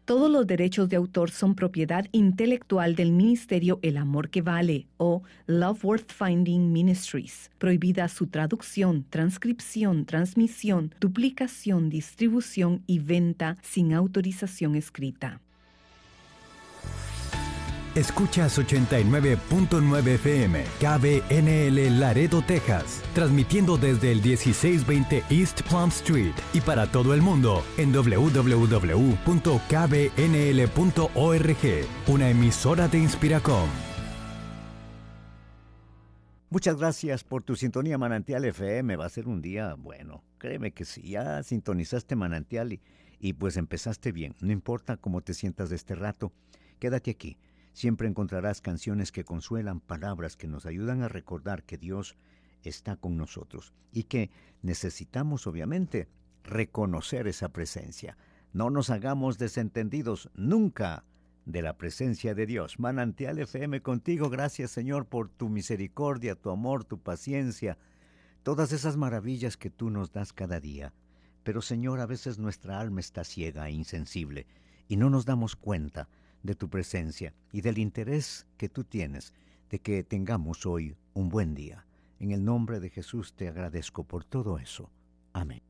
Todos los derechos de autor son propiedad intelectual del Ministerio El Amor que Vale o Love Worth Finding Ministries. Prohibida su traducción, transcripción, transmisión, duplicación, distribución y venta sin autorización escrita. Escuchas 89.9 FM, KBNL Laredo, Texas, transmitiendo desde el 1620 East Plum Street y para todo el mundo en www.kbnl.org, una emisora de Inspiracom. Muchas gracias por tu sintonía, Manantial FM. Va a ser un día bueno. Créeme que sí, ya sintonizaste Manantial y pues empezaste bien. No importa cómo te sientas de este rato, quédate aquí. Siempre encontrarás canciones que consuelan, palabras que nos ayudan a recordar que Dios está con nosotros y que necesitamos, obviamente, reconocer esa presencia. No nos hagamos desentendidos nunca de la presencia de Dios. Manantial FM contigo. Gracias, Señor, por tu misericordia, tu amor, tu paciencia, todas esas maravillas que tú nos das cada día. Pero, Señor, a veces nuestra alma está ciega e insensible y no nos damos cuenta de tu presencia y del interés que tú tienes de que tengamos hoy un buen día. En el nombre de Jesús te agradezco por todo eso. Amén.